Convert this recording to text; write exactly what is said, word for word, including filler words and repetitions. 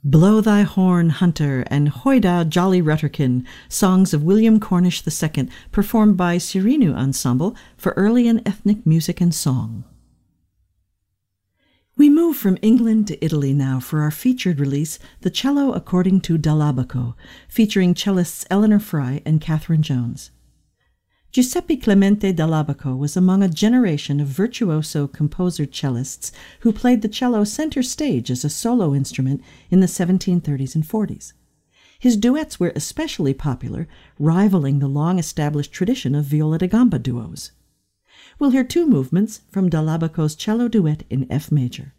Blow Thy Horn, Hunter, and Hoida, Jolly Rutterkin, songs of William Cornish the Second, performed by Sirinu Ensemble for early and ethnic music and song. We move from England to Italy now for our featured release, The Cello According to Dall'Abaco, featuring cellists Eleanor Fry and Catherine Jones. Giuseppe Clemente Dall'Abaco was among a generation of virtuoso composer cellists who played the cello center stage as a solo instrument in the seventeen thirties and forties. His duets were especially popular, rivaling the long-established tradition of viola da gamba duos. We'll hear two movements from Dall'Abaco's cello duet in F major.